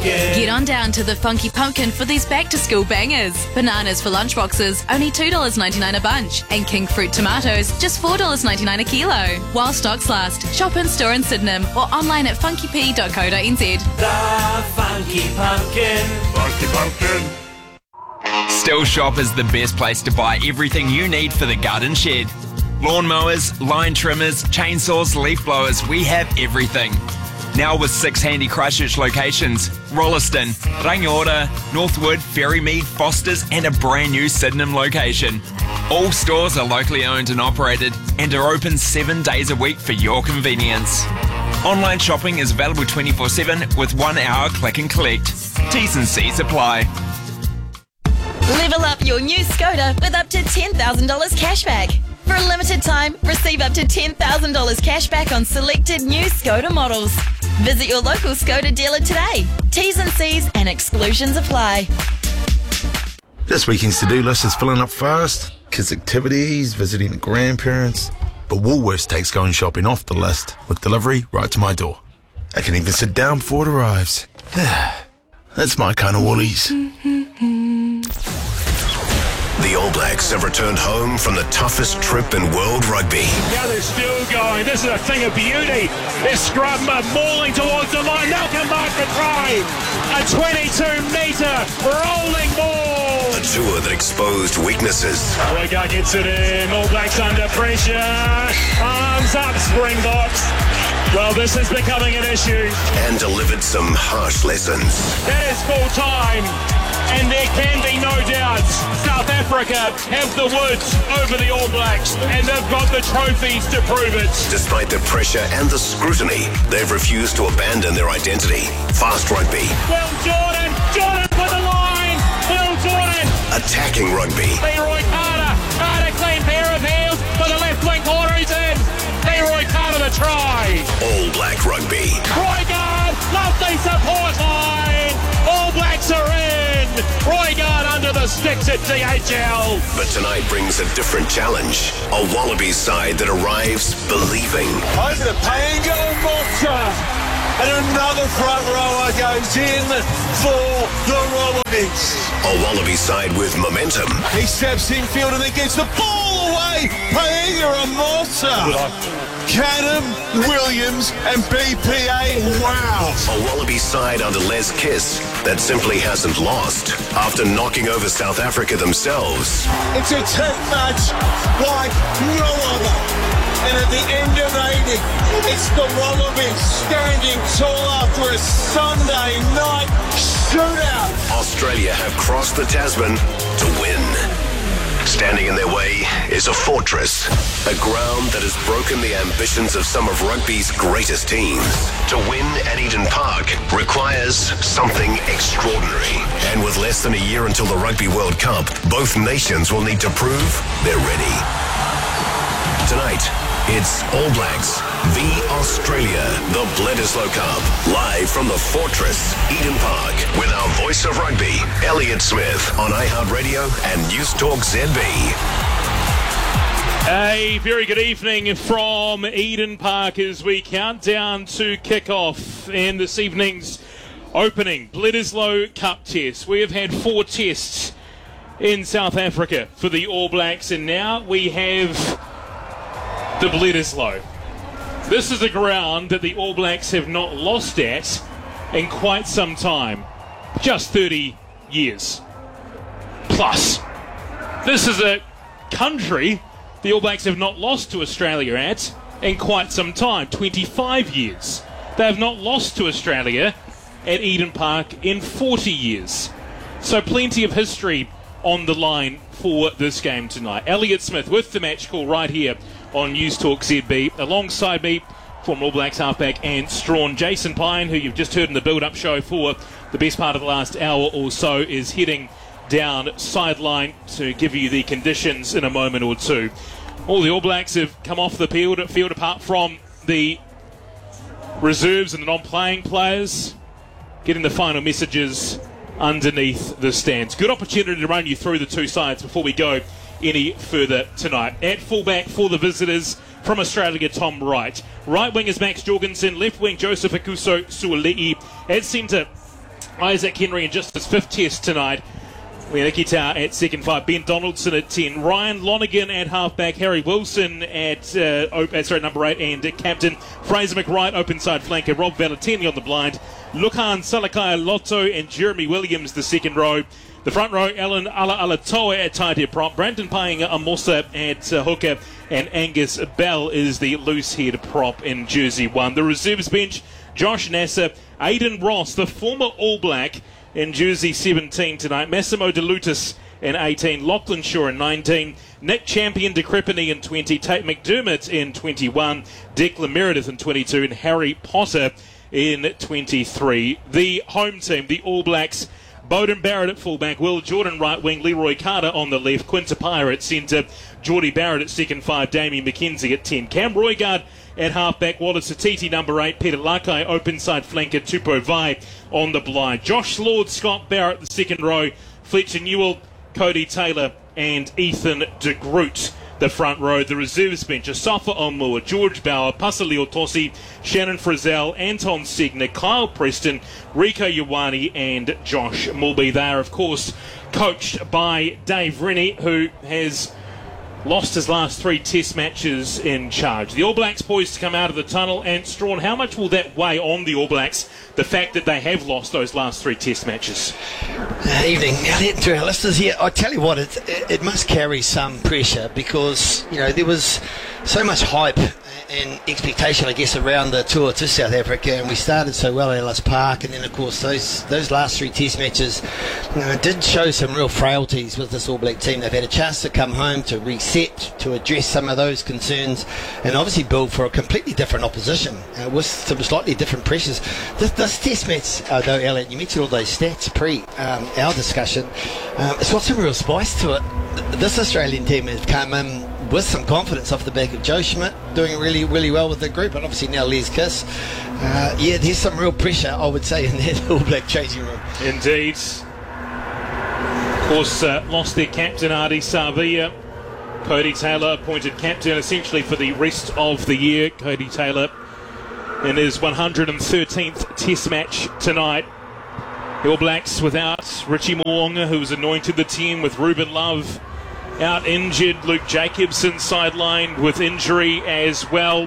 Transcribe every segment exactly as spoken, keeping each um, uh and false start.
Pumpkin. Get on down to the Funky Pumpkin for these back-to-school bangers. Bananas for lunchboxes, only two dollars ninety-nine a bunch. And king fruit tomatoes, just four dollars ninety-nine a kilo. While stocks last, shop in store in Sydenham or online at funky p dot co dot n z. The Funky Pumpkin. Funky Pumpkin. Still Shop is the best place to buy everything you need for the garden shed. Lawnmowers, line trimmers, chainsaws, leaf blowers, we have everything. Now with six handy Christchurch locations: Rolleston, Rangiora, Northwood, Ferrymead, Fosters and a brand new Sydenham location. All stores are locally owned and operated and are open seven days a week for your convenience. Online shopping is available twenty-four seven with one hour click and collect. T's and C's apply. Level up your new Skoda with up to ten thousand dollars cashback. For a limited time, receive up to ten thousand dollars cashback on selected new Skoda models. Visit your local Skoda dealer today. T's and C's and exclusions apply. This weekend's to-do list is filling up fast. Kids' activities, visiting the grandparents. But Woolworths takes going shopping off the list with delivery right to my door. I can even sit down before it arrives. That's my kind of Woolies. The All Blacks have returned home from the toughest trip in world rugby. Now they're still going. This is a thing of beauty. They're scrubbing, mauling towards the line. They'll come back for try. A twenty-two metre rolling ball. A tour that exposed weaknesses. Roygar gets it in. All Blacks under pressure. Arms up, Springboks. Well, this is becoming an issue. And delivered some harsh lessons. That is full time. And there can be no doubt South Africa have the woods over the All Blacks, and they've got the trophies to prove it. Despite the pressure and the scrutiny, they've refused to abandon their identity. Fast rugby. Will Jordan, Jordan for the line. Will Jordan. Attacking rugby. Leroy Carter, Carter clean pair of heels for the left wing corner. He's in. Leroy Carter the try. All Black rugby. Roygaard, lovely support line. All Blacks are in. Roygaard under the sticks at D H L. But tonight brings a different challenge. A Wallabies side that arrives believing. Over to Paenga Motta. And another front rower goes in for the Wallabies. A Wallabies side with momentum. He steps in field and he gets the ball away. Paenga Motta. Canham, Williams and B P A, wow. A Wallaby side under Les Kiss that simply hasn't lost after knocking over South Africa themselves. It's a test match like no other. And at the end of eighty, it's the Wallabies standing tall after a Sunday night shootout. Australia have crossed the Tasman to win. Standing in their way is a fortress, a ground that has broken the ambitions of some of rugby's greatest teams. To win at Eden Park requires something extraordinary. And with less than a year until the Rugby World Cup, both nations will need to prove they're ready. Tonight, it's All Blacks v Australia, the Bledisloe Cup, live from the Fortress, Eden Park, with our voice of rugby, Elliot Smith, on iHeartRadio and News Talk Z B. A very good evening from Eden Park as we count down to kick-off in this evening's opening Bledisloe Cup test. We have had four tests in South Africa for the All Blacks, and now we have the Bledisloe. This is a ground that the All Blacks have not lost at in quite some time. Just thirty years. Plus. This is a country the All Blacks have not lost to Australia at in quite some time. twenty-five years. They have not lost to Australia at Eden Park in forty years. So plenty of history on the line for this game tonight. Elliot Smith with the match call right here on News Talk Z B. Alongside me, former All Blacks halfback and Strawn, Jason Pine, who you've just heard in the build-up show for the best part of the last hour or so, is heading down sideline to give you the conditions in a moment or two. All the All Blacks have come off the field, field apart from the reserves and the non-playing players, getting the final messages underneath the stands. Good opportunity to run you through the two sides before we go any further tonight. At fullback for the visitors from Australia, Tom Wright. Right wing is Max Jorgensen. Left wing, Joseph Akuso Suoli'i. At centre, Isaac Henry in just his fifth test tonight. Lianiki Tau at second five, Ben Donaldson at ten, Ryan Lonergan at halfback, Harry Wilson at uh, op- sorry, number eight, and uh, captain Fraser McWright, open side flanker, Rob Valentini on the blind, Lukhan Salakaya Lotto and Jeremy Williams the second row. The front row, Alan Ala Alatoa at tight head prop, Brandon Painga Amosa at uh, hooker, and Angus Bell is the loose head prop in jersey one. The reserves bench, Josh Nasser, Aidan Ross, the former All Black, in jersey seventeen tonight, Massimo De Lutis in eighteen, Lachlan Shaw in nineteen, Nick Champion De Crepini in twenty, Tate McDermott in twenty-one, Declan Meredith in twenty-two, and Harry Potter in twenty-three. The home team, the All Blacks, Bowden Barrett at fullback, Will Jordan right wing, Leroy Carter on the left, Quinta Pyre at centre, Geordie Barrett at second five, Damien McKenzie at ten, Cam Roigard at halfback, Wallace Atiti number eight, Peter Lakai open side flanker, Tupou Vai on the blind, Josh Lord, Scott Barrett the second row, Fletcher Newell, Cody Taylor and Ethan de Groot the front row. The reserves bench, Asafa Omua, George Bauer, Pasali Otosi, Shannon Frizzell, Anton Segner, Kyle Preston, Rico Ioane and Josh Mulby. They are of course coached by Dave Rennie, who has lost his last three test matches in charge. The All Blacks poised to come out of the tunnel, and Strawn, how much will that weigh on the All Blacks, the fact that they have lost those last three test matches? Uh, evening, Elliot, to our listeners here. I tell you what, it, it must carry some pressure because, you know, there was so much hype and expectation, I guess, around the tour to South Africa, and we started so well at Ellis Park, and then, of course, those those last three test matches you know, did show some real frailties with this All Black team. They've had a chance to come home, to reset, to address some of those concerns, and obviously build for a completely different opposition uh, with some slightly different pressures. This, this test match, uh, though, Elliot, you mentioned all those stats pre um, our discussion, um, it's got some real spice to it. This Australian team has come in with some confidence off the back of Joe Schmidt doing really, really well with the group, and obviously now Les Kiss. Uh, yeah, there's some real pressure, I would say, in that All Black changing room. Indeed. Of course, uh, lost their captain, Ardie Savia. Cody Taylor appointed captain essentially for the rest of the year. Cody Taylor in his one hundred thirteenth test match tonight. The All Blacks without Richie Mo'unga, who was anointed the team, with Ruben Love out injured, Luke Jacobson sidelined with injury as well.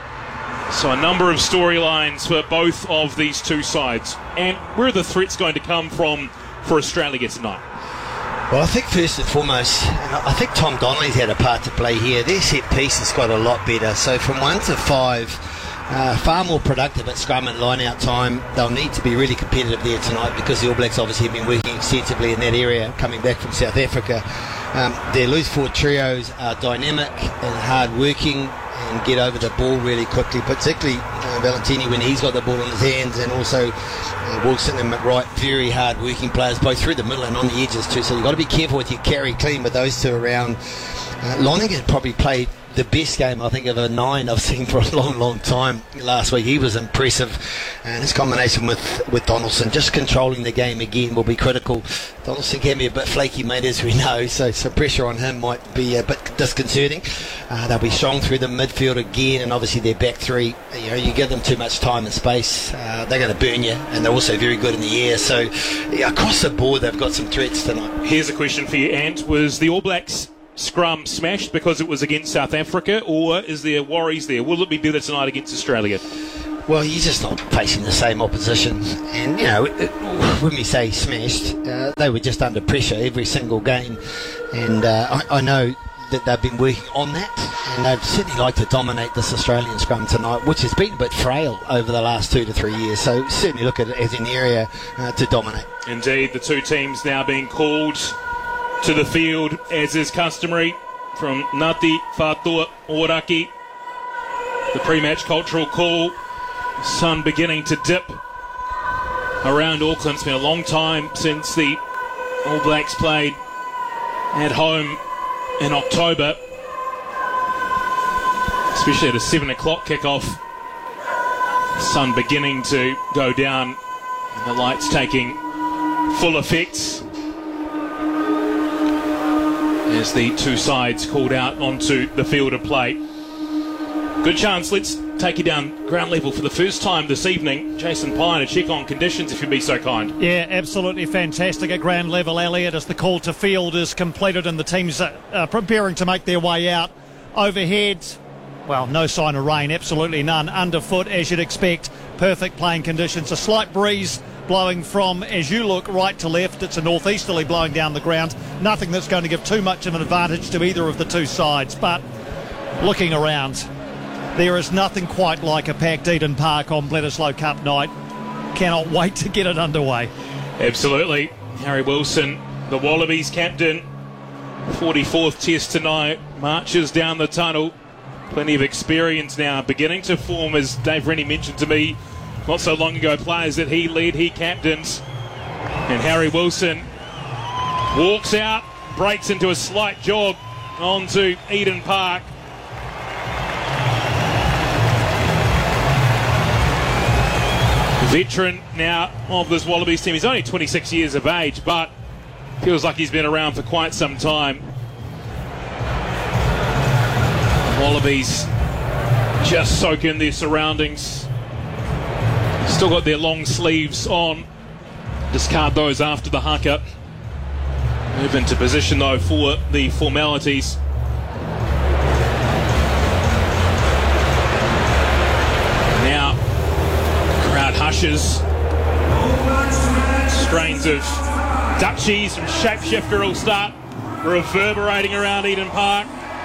So a number of storylines for both of these two sides. And where are the threats going to come from for Australia tonight? Well, I think first and foremost, and I think Tom Donnelly's had a part to play here. Their set piece has got a lot better. So from one to five, uh, far more productive at scrum and line-out time. They'll need to be really competitive there tonight because the All Blacks obviously have been working extensively in that area coming back from South Africa. Um, their loose forward trios are dynamic and hard-working and get over the ball really quickly, particularly uh, Valentini when he's got the ball in his hands, and also uh, Wilson and McWright, very hard-working players, both through the middle and on the edges too. So you've got to be careful with your carry clean with those two around. Uh, Lonergan probably played the best game, I think, of a nine I've seen for a long, long time last week. He was impressive, and his combination with, with Donaldson, just controlling the game again, will be critical. Donaldson can be a bit flaky, mate, as we know, so some pressure on him might be a bit disconcerting. Uh, they'll be strong through the midfield again, and obviously their back three, you know, you give them too much time and space, uh, they're going to burn you, and they're also very good in the air. So yeah, across the board, they've got some threats tonight. Here's a question for you, Ant. Was the All Blacks scrum smashed because it was against South Africa, or is there worries there? Will it be better tonight against Australia? Well, you're just not facing the same opposition, and you know, it, when we say smashed, uh, they were just under pressure every single game, and uh, I, I know that they've been working on that, and they'd certainly like to dominate this Australian scrum tonight, which has been a bit frail over the last two to three years, so certainly look at it as an area uh, to dominate. Indeed, the two teams now being called to the field, as is customary, from Ngāti Whātua Ōrākei. The pre-match cultural call, sun beginning to dip around Auckland. It's been a long time since the All Blacks played at home in October, especially at a seven o'clock kickoff. Sun beginning to go down and the lights taking full effect as the two sides called out onto the field of play. Good chance. Let's take you down ground level for the first time this evening. Jason Pine, a check on conditions, if you'd be so kind. Yeah, absolutely fantastic at ground level, Elliot, as the call to field is completed and the teams are uh, preparing to make their way out. Overhead, well, no sign of rain, absolutely none. Underfoot, as you'd expect, perfect playing conditions. A slight breeze blowing from, as you look, right to left. It's a northeasterly blowing down the ground. Nothing that's going to give too much of an advantage to either of the two sides. But looking around, there is nothing quite like a packed Eden Park on Bledisloe Cup night. Cannot wait to get it underway. Absolutely. Harry Wilson, the Wallabies captain, forty-fourth test tonight, marches down the tunnel. Plenty of experience now, beginning to form, as Dave Rennie mentioned to me not so long ago, players that he led, he captains. And Harry Wilson walks out, breaks into a slight jog onto Eden Park. Veteran now of this Wallabies team. He's only twenty-six years of age, but feels like he's been around for quite some time. Wallabies just soak in their surroundings. Still got their long sleeves on. Discard those after the haka. Move into position though for the formalities. Now, crowd hushes. Strains of Dutchies from Shapeshifter will start reverberating around Eden Park.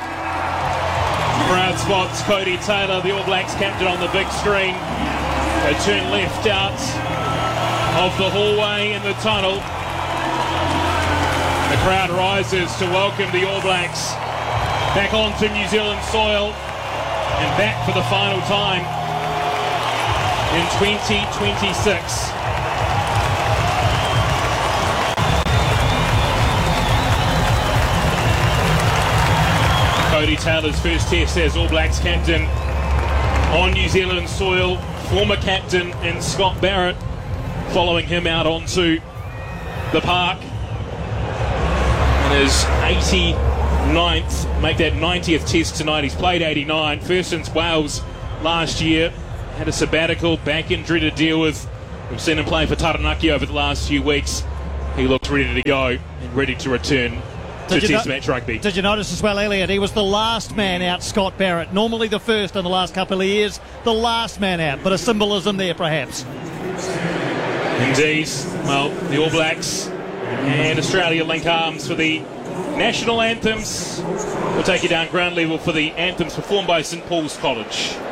Crowd spots Cody Taylor, the All Blacks captain, on the big screen. They turn left out of the hallway in the tunnel. The crowd rises to welcome the All Blacks back onto New Zealand soil and back for the final time in twenty twenty-six. Cody Taylor's first test as All Blacks captain on New Zealand soil. Former captain in Scott Barrett following him out onto the park. And his eighty-ninth, make that ninetieth test tonight. He's played eighty-nine, first since Wales last year. Had a sabbatical, back injury to deal with. We've seen him play for Taranaki over the last few weeks. He looked ready to go and ready to return to Test match rugby. Did you notice as well, Elliot, he was the last man out, Scott Barrett. Normally the first in the last couple of years, the last man out. But a symbolism there, perhaps. Indeed. Well, the All Blacks and Australia link arms for the national anthems. We'll take you down ground level for the anthems performed by St Paul's College.